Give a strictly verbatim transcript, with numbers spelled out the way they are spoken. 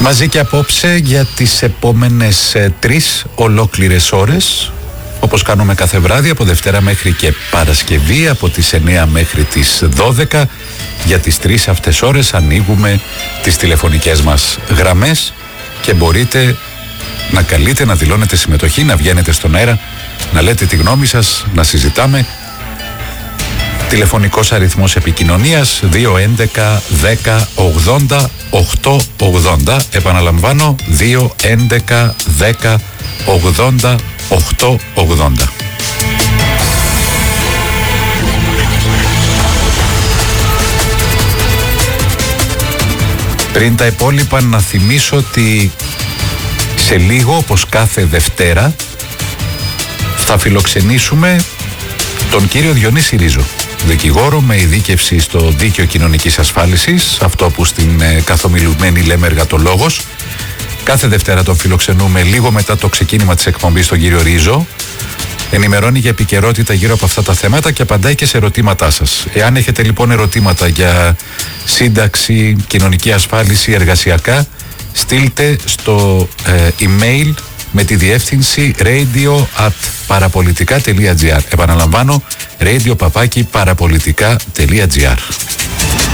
Μαζί και απόψε για τις επόμενες ε, τρεις ολόκληρες ώρες, όπως κάνουμε κάθε βράδυ από Δευτέρα μέχρι και Παρασκευή από τις εννιά μέχρι τις δώδεκα. Για τις τρεις αυτές ώρες ανοίγουμε τις τηλεφωνικές μας γραμμές και μπορείτε να καλείτε, να δηλώνετε συμμετοχή, να βγαίνετε στον αέρα, να λέτε τη γνώμη σας, να συζητάμε. Τηλεφωνικός αριθμός επικοινωνίας δύο έντεκα δέκα ογδόντα οκτακόσια ογδόντα. Επαναλαμβάνω, δύο έντεκα δέκα ογδόντα οκτακόσια ογδόντα. Πριν τα υπόλοιπα, να θυμίσω ότι σε λίγο, όπως κάθε Δευτέρα, θα φιλοξενήσουμε τον κύριο Διονύση Ρίζο, δικηγόρο με ειδίκευση στο δίκαιο κοινωνικής ασφάλισης, αυτό που στην ε, καθομιλουμένη λέμε εργατολόγος. Κάθε Δευτέρα τον φιλοξενούμε λίγο μετά το ξεκίνημα της εκπομπής τον κύριο Ρίζο. Ενημερώνει για επικαιρότητα γύρω από αυτά τα θέματα και απαντάει και σε ερωτήματά σας. Εάν έχετε λοιπόν ερωτήματα για σύνταξη, κοινωνική ασφάλιση, εργασιακά, στείλτε στο ε, email με τη διεύθυνση radio at parapolitica.gr. Επαναλαμβάνω, radio παπάκι parapolitica.gr.